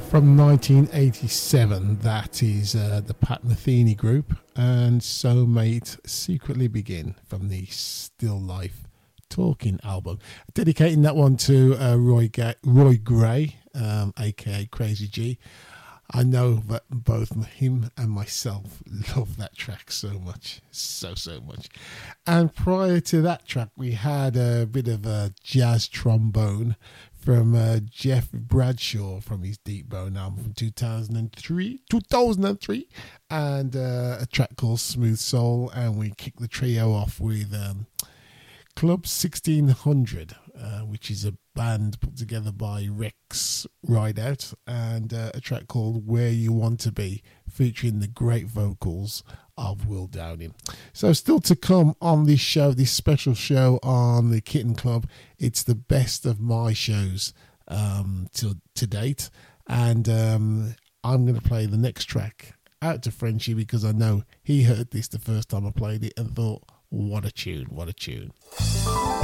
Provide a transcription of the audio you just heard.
From 1987, that is the Pat Metheny Group and So May It Secretly Begin from the Still Life Talking album. Dedicating that one to Roy Gray, aka Crazy G. I know that both him and myself love that track so much, so much. And prior to that track, we had a bit of a jazz trombone from Jeff Bradshaw from his Deep Bone album from 2003, and a track called Smooth Soul. And we kicked the trio off with Club 1600, which is a band put together by Rex Rideout, and a track called Where You Want to Be, featuring the great vocals of Will Downing. So still to come on this show, this special show on the Kitten Club, it's the best of my shows to date, and I'm going to play the next track out to Frenchie because I know he heard this the first time I played it and thought, what a tune.